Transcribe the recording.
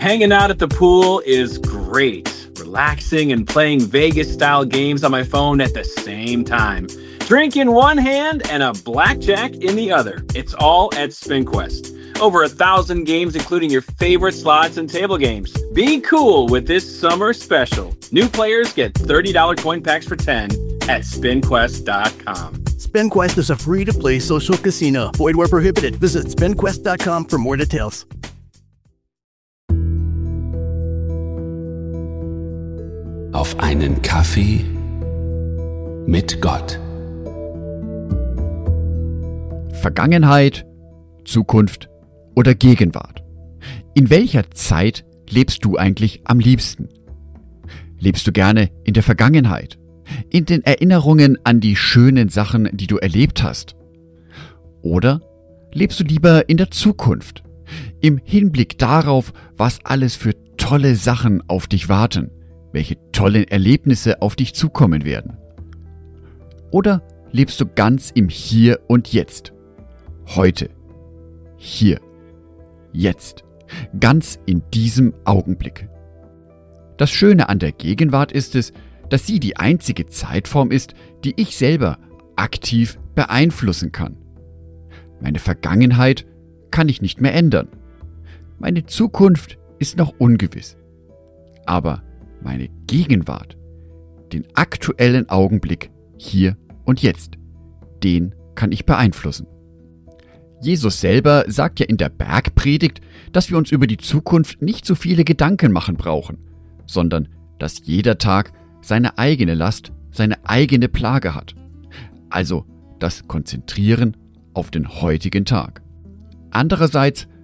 Hanging out at the pool is great. Relaxing and playing Vegas-style games on my phone at the same time. Drink in one hand and a blackjack in the other. It's all at SpinQuest. Over 1,000 games, including your favorite slots and table games. Be cool with this summer special. New players get $30 coin packs for 10 at SpinQuest.com. SpinQuest is a free-to-play social casino. Void where prohibited. Visit SpinQuest.com for more details. Auf einen Kaffee mit Gott. Vergangenheit, Zukunft oder Gegenwart? In welcher Zeit lebst du eigentlich am liebsten? Lebst du gerne in der Vergangenheit? In den Erinnerungen an die schönen Sachen, die du erlebt hast? Oder lebst du lieber in der Zukunft? Im Hinblick darauf, was alles für tolle Sachen auf dich warten, welche tollen Erlebnisse auf dich zukommen werden? Oder lebst du ganz im Hier und Jetzt? Heute, hier, jetzt, ganz in diesem Augenblick. Das Schöne an der Gegenwart ist es, dass sie die einzige Zeitform ist, die ich selber aktiv beeinflussen kann. Meine Vergangenheit kann ich nicht mehr ändern. Meine Zukunft ist noch ungewiss. Aber meine Gegenwart, den aktuellen Augenblick, hier und jetzt, den kann ich beeinflussen. Jesus selber sagt ja in der Bergpredigt, dass wir uns über die Zukunft nicht so viele Gedanken machen brauchen, sondern dass jeder Tag seine eigene Last, seine eigene Plage hat. Also das Konzentrieren auf den heutigen Tag. Andererseits